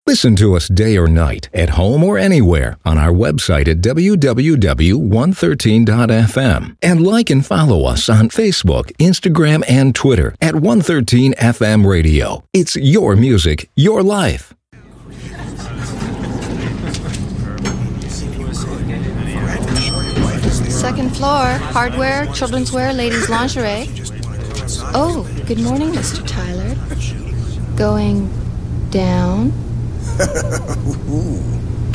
Listen to us day or night, at home or anywhere, on our website at www.113.fm. And like and follow us on Facebook, Instagram, and Twitter at 113FM Radio. It's your music, your life. Second floor, hardware, children's wear, ladies' lingerie. Oh, good morning, Mr. Tyler. Going down?